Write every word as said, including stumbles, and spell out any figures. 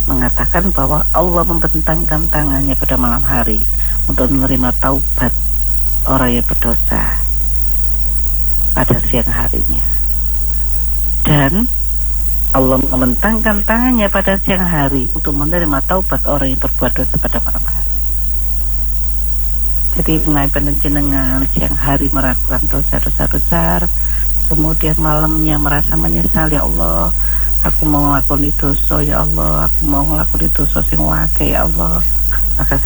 mengatakan bahwa Allah membentangkan tangannya pada malam hari untuk menerima taubat orang yang berdosa pada siang harinya. Dan Allah membentangkan tangannya pada siang hari untuk menerima taubat orang yang berbuat dosa pada malam hari. Jadi mengenai panjenengan siang hari melakukan dosa-dosa besar, kemudian malamnya merasa menyesal, ya Allah, aku mau ngelakuin dosa, ya Allah, aku mau ngelakuin dosa sing wake, ya Allah, maka